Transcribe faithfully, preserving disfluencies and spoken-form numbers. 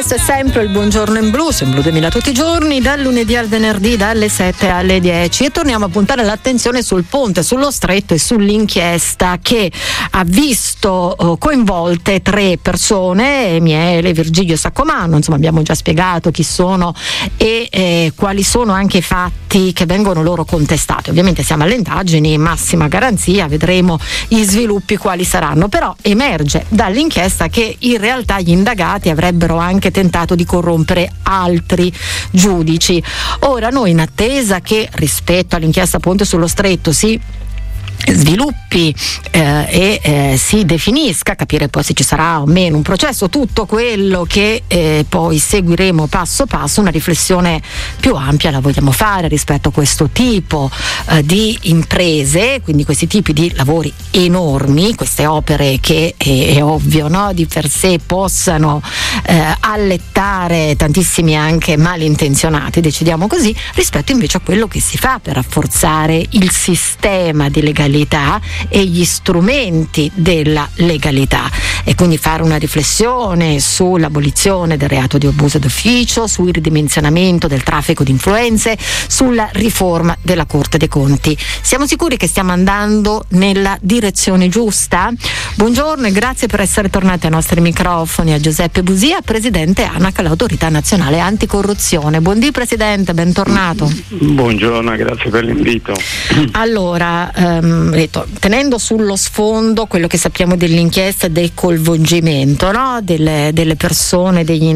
Questo è sempre il Buongiorno in Blu, su in Blu duemila tutti i giorni, dal lunedì al venerdì, dalle sette alle dieci, e torniamo a puntare l'attenzione sul ponte, sullo stretto e sull'inchiesta che ha visto uh, coinvolte tre persone, Miele, Virgilio e Saccomanno. Insomma, abbiamo già spiegato chi sono e eh, quali sono anche i fatti che vengono loro contestati. Ovviamente siamo alle indagini, massima garanzia, vedremo gli sviluppi quali saranno, però emerge dall'inchiesta che in realtà gli indagati avrebbero anche tentato di corrompere altri giudici. Ora, noi, in attesa che rispetto all'inchiesta Ponte sullo Stretto si sviluppi eh, e eh, si definisca, capire poi se ci sarà o meno un processo, tutto quello che eh, poi seguiremo passo passo, una riflessione più ampia la vogliamo fare rispetto a questo tipo eh, di imprese, quindi questi tipi di lavori enormi, queste opere che è, è ovvio, no, di per sé possano eh, allettare tantissimi anche malintenzionati, decidiamo così, rispetto invece a quello che si fa per rafforzare il sistema di legalità e gli strumenti della legalità, e quindi fare una riflessione sull'abolizione del reato di abuso d'ufficio, sul ridimensionamento del traffico di influenze, sulla riforma della Corte dei Conti. Siamo sicuri che stiamo andando nella direzione giusta? Buongiorno e grazie per essere tornati ai nostri microfoni a Giuseppe Busia, presidente ANAC, l'Autorità Nazionale Anticorruzione. Buondì Presidente, bentornato. Buongiorno, grazie per l'invito. Allora, ehm, detto, tenendo sullo sfondo quello che sappiamo dell'inchiesta e del coinvolgimento, no? delle, delle persone, degli